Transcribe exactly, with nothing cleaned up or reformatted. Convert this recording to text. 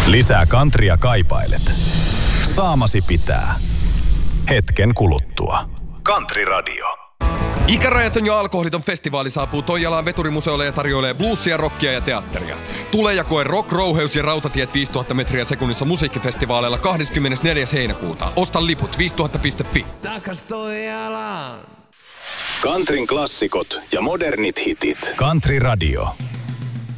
Lisää countrya kaipailet. Saamasi pitää. Hetken kuluttua. Country Radio. Ikärajaton ja alkoholiton festivaali saapuu Toijalaan Veturimuseolle ja tarjoilee bluesia, rockia ja teatteria. Tule ja koe Rock, Rouheus ja Rautatiet viisituhatta metriä sekunnissa musiikkifestivaaleilla kahdeskymmenesneljäs heinäkuuta. Osta liput viisituhatta piste fi. Takas Toijalaan. Countryn klassikot ja modernit hitit. Country Radio.